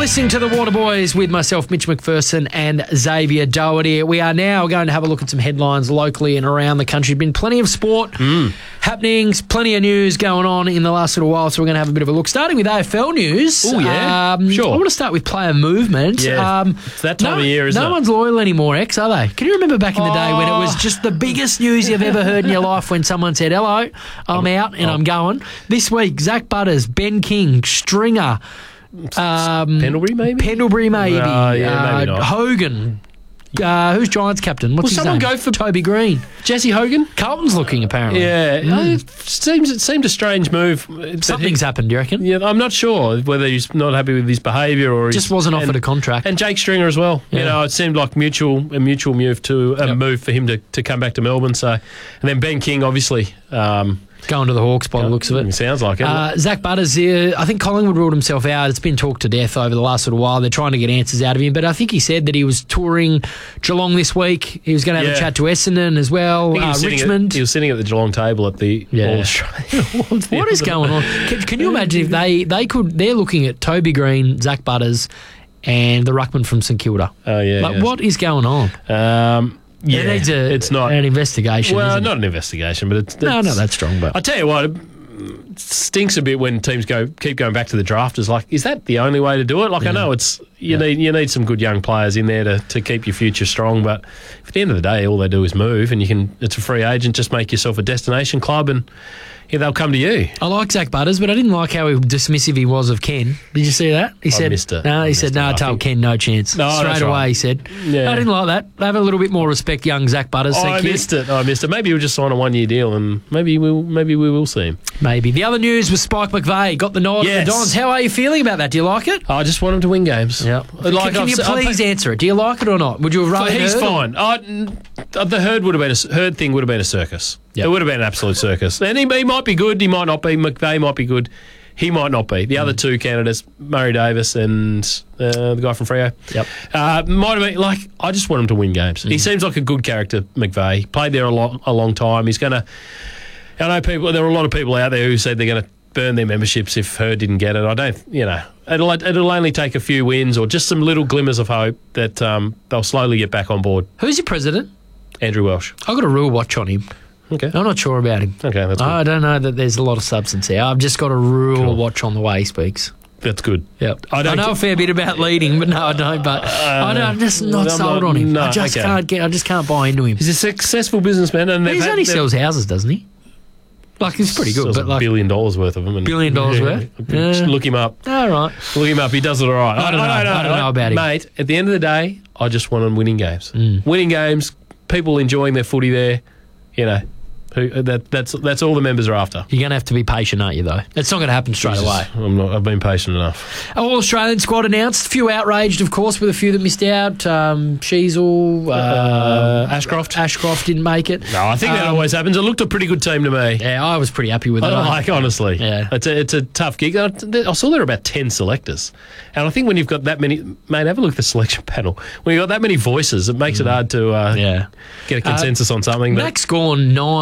listening to The Waterboys with myself, Mitch McPherson, and Xavier Doherty. We are now going to have a look at some headlines locally and around the country. Been plenty of sport happenings, plenty of news going on in the last little while, so we're going to have a bit of a look. Starting with AFL news. Oh, yeah. Sure. I want to start with player movement. Yeah, it's that time of year, isn't it? No one's loyal anymore, X, are they? Can you remember back in the day when it was just the biggest news you've ever heard in your life when someone said, hello, I'm out and I'm going? This week, Zach Butters, Ben King, Stringer, Pendlebury, maybe? Pendlebury, maybe. Maybe not. Hogan. Who's Giants captain? What's his someone name? go for Toby Green. Jesse Hogan? Carlton's looking, apparently. Yeah. It seemed a strange move. Something's happened, do you reckon? Yeah, I'm not sure whether he's not happy with his behaviour or Just wasn't offered a contract. And Jake Stringer as well. Yeah. You know, it seemed like a mutual move move for him to come back to Melbourne. So, and then Ben King, obviously. Going to the Hawks by the looks of it. Sounds like it. Zach Butters, I think Collingwood ruled himself out. It's been talked to death over the last little while. They're trying to get answers out of him. But I think he said that he was touring Geelong this week. He was going to have a chat to Essendon as well. Richmond. He was sitting at the Geelong table at the All Australian Awards. What is going on? Can you imagine if they're looking at Toby Green, Zach Butters, and the ruckman from St Kilda? Oh, yeah. What is going on? Yeah, it needs it's not an investigation. Well, isn't not it? an investigation, but it's not that strong. But I tell you what, it stinks a bit when teams keep going back to the draft. Is like, is that the only way to do it? Like, I know it's you need some good young players in there to keep your future strong, but at the end of the day, all they do is move, and it's a free agent. Just make yourself a destination club, and they'll come to you. I like Zach Butters, but I didn't like how dismissive he was of Ken. Did you see that? He said, missed it. No, he said, no, I told Ken no chance. No, straight away, right. he said. Yeah. I didn't like that. Have a little bit more respect, young Zach Butters. I missed it. Maybe he'll just sign a 1-year deal, and maybe we will see him. Maybe. The other news was Spike McVeigh got the nod at the Dons. How are you feeling about that? Do you like it? I just want him to win games. Yeah. Can you please answer it? Do you like it or not? Would you have rather He's Hurd? fine. The Hurd thing would have been a circus. Yep. It would have been an absolute circus. And he might be good. He might not be. McVeigh might be good. He might not be. The other two candidates, Murray Davis and the guy from Freo, might have been. Like, I just want him to win games. He seems like a good character, McVeigh. He played there a long time. He's going to. I know there are a lot of people out there who said they're going to burn their memberships if Hurd didn't get it. I don't. It'll only take a few wins or just some little glimmers of hope that they'll slowly get back on board. Who's your president? Andrew Welsh. I've got a real watch on him. Okay. I'm not sure about him. Okay, that's good. I don't know that there's a lot of substance here. I've just got a real watch on the way he speaks. That's good. Yep. I know a fair bit about leading, but no, I don't. But I'm just not sold on him. No, I just can't buy into him. He's a successful businessman, and He only sells houses, doesn't he? Like, he's pretty good, but $1 billion worth of them. $1 billion worth. Just look him up. All right. Look him up. He does it all right. I don't know about him, mate. At the end of the day, I just want him winning games. Winning games. People enjoying their footy there. That's all the members are after. You're going to have to be patient, aren't you, though? It's not going to happen straight away. I'm not. I've been patient enough. All Australian squad announced. A few outraged, of course, with a few that missed out. Sheasel, Ashcroft didn't make it. No, I think that always happens. It looked a pretty good team to me. Yeah, I was pretty happy with it. Honestly. Yeah. It's a tough gig. I saw there were about 10 selectors. And I think when you've got that many... Mate, have a look at the selection panel. When you've got that many voices, it makes it hard to get a consensus on something. Max Gawn, 9